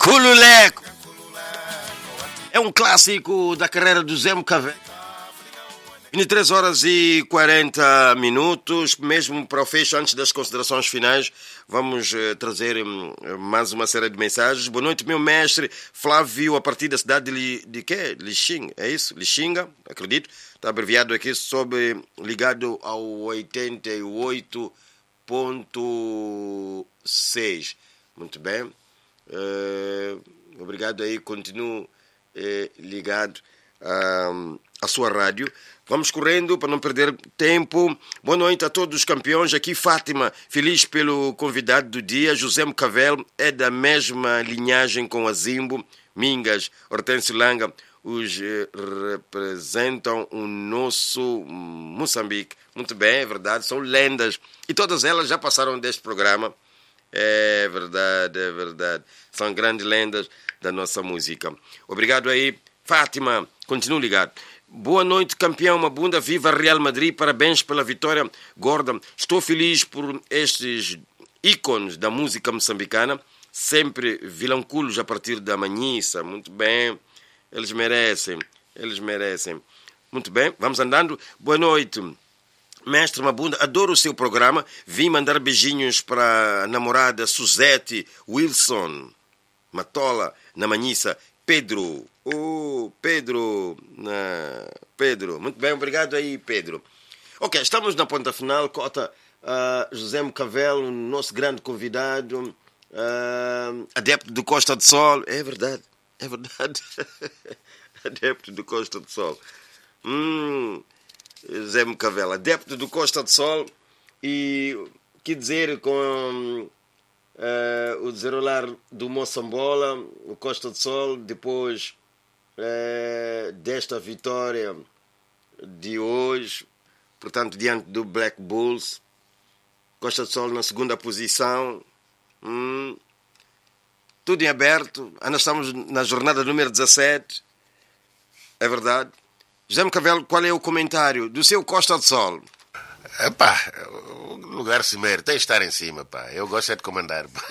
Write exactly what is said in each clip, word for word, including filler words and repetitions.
Cululeco. É um clássico da carreira do Zé Mcavel. vinte e três horas e quarenta minutos, mesmo para o fecho, antes das considerações finais, vamos uh, trazer um, mais uma série de mensagens. Boa noite, meu mestre Flávio, a partir da cidade de, Li, de quê? Lixinga, é isso? Lixinga, acredito. Está abreviado aqui, sobre, ligado ao oitenta e oito ponto seis. Muito bem. Uh, obrigado aí, continuo uh, ligado uh, à sua rádio. Vamos correndo para não perder tempo. Boa noite a todos os campeões. Aqui Fátima, feliz pelo convidado do dia. José Mcavel é da mesma linhagem com Azimbo, Mingas, Hortêncio Langa. Os eh, representam o nosso Moçambique. Muito bem, é verdade, são lendas. E todas elas já passaram deste programa. É verdade, é verdade. São grandes lendas da nossa música. Obrigado aí, Fátima. Continue ligado. Boa noite, campeão Mabunda, viva Real Madrid, parabéns pela vitória gorda. Estou feliz por estes ícones da música moçambicana, sempre vilanculos a partir da manhiça. Muito bem, eles merecem, eles merecem. Muito bem, vamos andando. Boa noite, mestre Mabunda, adoro o seu programa. Vim mandar beijinhos para a namorada Suzete Wilson Matola, na manhiça. Pedro, oh, Pedro, uh, Pedro, muito bem, obrigado aí, Pedro. Ok, estamos na ponta final, cota uh, José Mcavel, nosso grande convidado, uh, adepto do Costa do Sol, é verdade, é verdade, adepto do Costa do Sol, hum, José Mcavel, adepto do Costa do Sol, e que dizer com... Uh, o desenrolar do Moçambola, o Costa do Sol, depois uh, desta vitória de hoje, portanto, diante do Black Bulls, Costa do Sol na segunda posição, hum, tudo em aberto, ainda estamos na jornada número dezassete, é verdade. José Mcavel, qual é o comentário do seu Costa do Sol? Epá, o lugar cimeiro tem de estar em cima, pá. Eu gosto é de comandar, pá.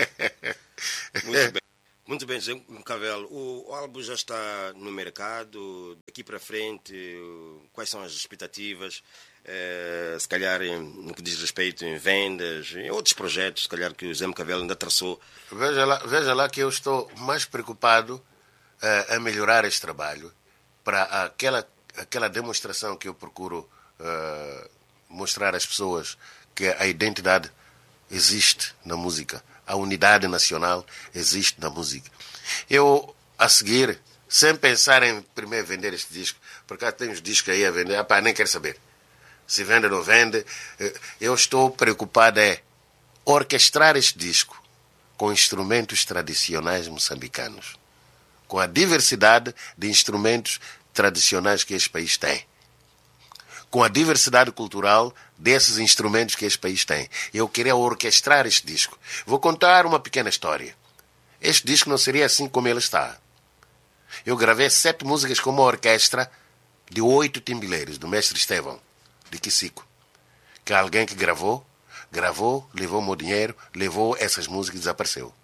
Muito bem, muito bem, Zé Mcavel. O, o álbum já está no mercado. Daqui para frente, quais são as expectativas? Eh, se calhar no que diz respeito em vendas, em outros projetos, se calhar que o Zé Mcavel ainda traçou. Veja lá, veja lá que eu estou mais preocupado uh, a melhorar este trabalho para aquela, aquela demonstração que eu procuro uh, mostrar às pessoas que a identidade existe na música, a unidade nacional existe na música. Eu, a seguir, sem pensar em primeiro vender este disco, porque tem uns discos aí a vender, apá, nem quero saber se vende ou não vende, eu estou preocupado é orquestrar este disco com instrumentos tradicionais moçambicanos, com a diversidade de instrumentos tradicionais que este país tem, com a diversidade cultural desses instrumentos que este país tem. Eu queria orquestrar este disco. Vou contar uma pequena história. Este disco não seria assim como ele está. Eu gravei sete músicas com uma orquestra de oito timbileiros, do mestre Estevão, de Quicico. Que alguém que gravou, gravou, levou o meu dinheiro, levou essas músicas e desapareceu.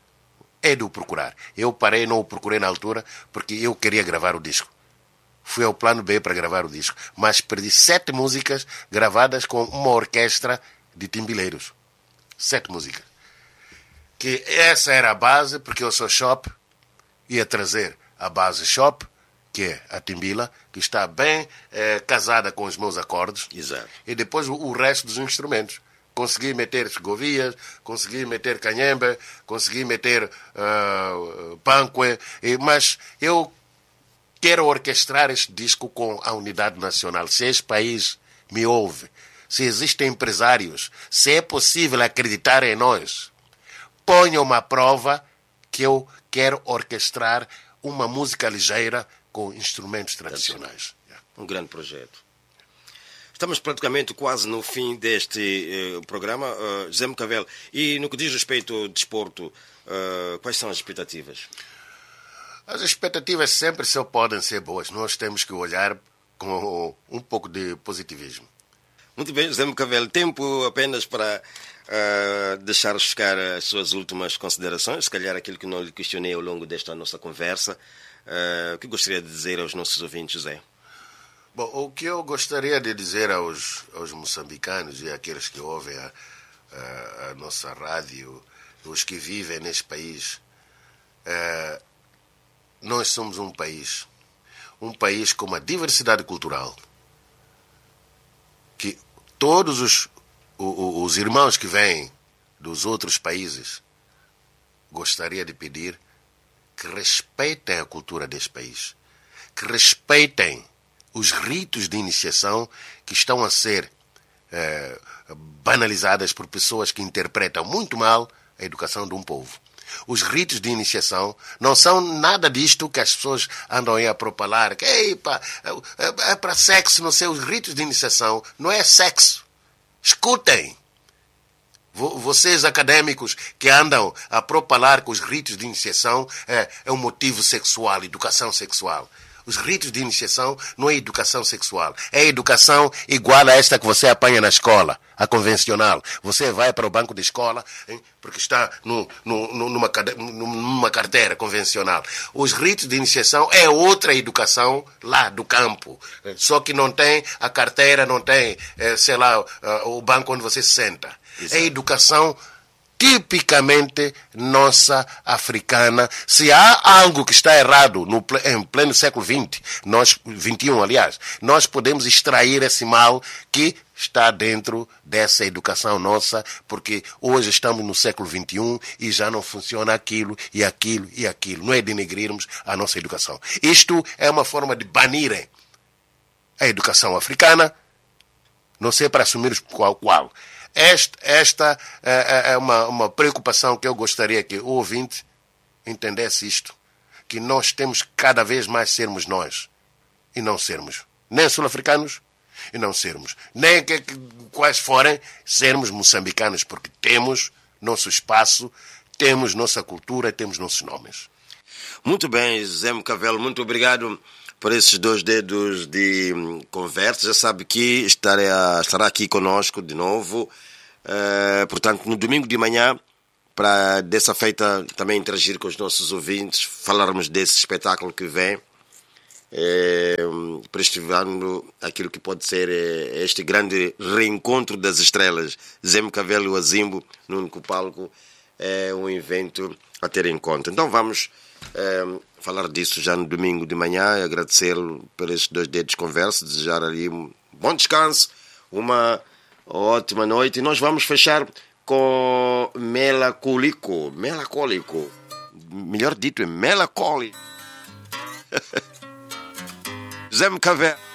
É de o procurar. Eu parei, não o procurei na altura, porque eu queria gravar o disco. Fui ao plano B para gravar o disco, mas perdi sete músicas gravadas com uma orquestra de timbileiros. Sete músicas. Que essa era a base, porque eu sou shop, ia trazer a base shop, que é a timbila, que está bem eh, casada com os meus acordes. Exato. E depois o, o resto dos instrumentos. Consegui meter segovias, consegui meter canhembe, consegui meter uh, panque, mas eu quero orquestrar este disco com a unidade nacional. Se este país me ouve, se existem empresários, se é possível acreditar em nós, ponham uma prova que eu quero orquestrar uma música ligeira com instrumentos tradicionais. Um grande projeto. Estamos praticamente quase no fim deste uh, programa, uh, José Mcavel. E no que diz respeito ao desporto, uh, quais são as expectativas? As expectativas sempre só podem ser boas. Nós temos que olhar com um pouco de positivismo. Muito bem, José Macavelo. Tempo apenas para uh, deixar ficar as suas últimas considerações, se calhar aquilo que não lhe questionei ao longo desta nossa conversa. Uh, o que gostaria de dizer aos nossos ouvintes, José? Bom, o que eu gostaria de dizer aos, aos moçambicanos e àqueles que ouvem a, a, a nossa rádio, os que vivem neste país, é, nós somos um país, um país com uma diversidade cultural, que todos os, os, os irmãos que vêm dos outros países, gostaria de pedir que respeitem a cultura deste país, que respeitem os ritos de iniciação que estão a ser é, banalizadas por pessoas que interpretam muito mal a educação de um povo. Os ritos de iniciação não são nada disto que as pessoas andam aí a propalar, que Eipa, é, é para sexo, não sei, os ritos de iniciação não é sexo. Escutem! Vocês acadêmicos que andam a propalar que os ritos de iniciação é, é um motivo sexual, educação sexual. Os ritos de iniciação não é educação sexual. É educação igual a esta que você apanha na escola, a convencional. Você vai para o banco de escola, hein, porque está no, no, numa, numa carteira convencional. Os ritos de iniciação é outra educação lá do campo. Só que não tem a carteira, não tem, sei lá, o banco onde você se senta. Exato. É educação tipicamente nossa africana. Se há algo que está errado no, em pleno século vinte, nós, vinte e um, aliás, nós podemos extrair esse mal que está dentro dessa educação nossa, porque hoje estamos no século vinte e um e já não funciona aquilo e aquilo e aquilo. Não é denegrirmos a nossa educação. Isto é uma forma de banirem a educação africana, não sei para assumirmos qual qual. Esta, esta é, é uma, uma preocupação que eu gostaria que o ouvinte entendesse isto, que nós temos cada vez mais sermos nós, e não sermos nem sul-africanos, e não sermos nem que, que, quais forem, sermos moçambicanos, porque temos nosso espaço, temos nossa cultura, temos nossos nomes. Muito bem, José Macavelo, muito obrigado por esses dois dedos de conversa. Já sabe que estará, estará aqui conosco de novo. Uh, portanto, no domingo de manhã, para dessa feita também interagir com os nossos ouvintes, falarmos desse espetáculo que vem, é, prestigiando aquilo que pode ser é, este grande reencontro das estrelas. José Macavelo e o Azimbo no único palco é um evento a ter em conta. Então vamos é, falar disso já no domingo de manhã, agradecer-lo por esses dois dedos de conversa, desejar ali um bom descanso, uma ótima noite, e nós vamos fechar com Melancólico. Melancólico. Melhor dito, é Melancólico. José Macavelo.